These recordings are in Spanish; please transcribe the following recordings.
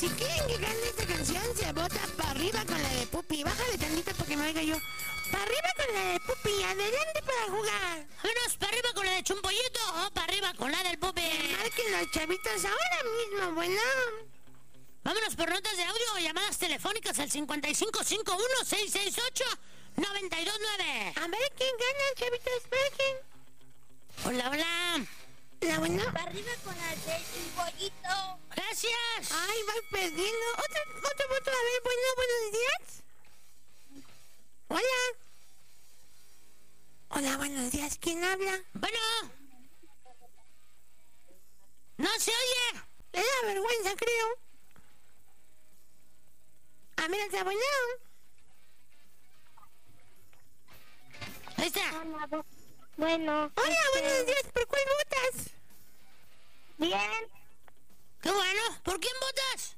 Si quieren que cante esta canción, se vota para arriba con la de Pupi. Bájale tantito para que me oiga yo. Para arriba con la de Pupi, adelante para jugar. Vámonos para arriba con la de Chumpollito o para arriba con la del Pupi. Marquen los chavitos ahora mismo, bueno. Vámonos por notas de audio o llamadas telefónicas al 5551-668-929. A ver quién gana, chavitos, marquen. Hola, hola. Hola, bueno. Para arriba con la de Chumpollito. Gracias. Ay, va perdiendo. Otro voto, a ver, bueno, buenos días. Hola. Hola, buenos días, ¿quién habla? Bueno. No se oye. Le da vergüenza, creo. Ah, mira, está bueno. Ahí está. Hola, bueno. Hola, buenos días, ¿por cuál votas? Bien. Qué bueno. ¿Por quién votas?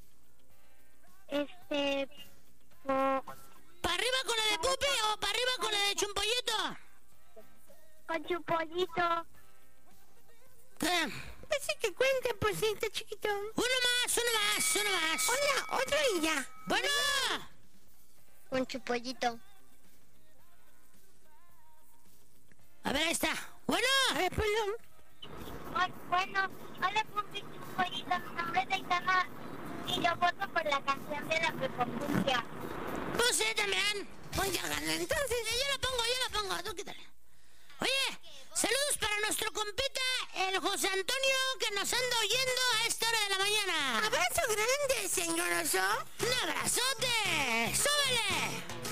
¿Para arriba con la de Pupi o para arriba con la de Chumpollito? Con Chumpollito. ¿Qué? Pues sí que cuente, pues sí, está chiquito. Uno más. Hola, otro y ya. Bueno. Con Chumpollito. A ver, ahí está. Bueno. A ver, ponlo. Bueno, hola, Pupi Chumpollito. Mi nombre es Aitana y yo voto por la canción de la Pecopuncia. Pues sí, también. Pues ya ganó entonces. Yo la pongo. Tú quítale. Oye, saludos para nuestro compita, el José Antonio, que nos anda oyendo a esta hora de la mañana. Abrazo grande, señor Oso. ¡Un abrazote! ¡Súbele!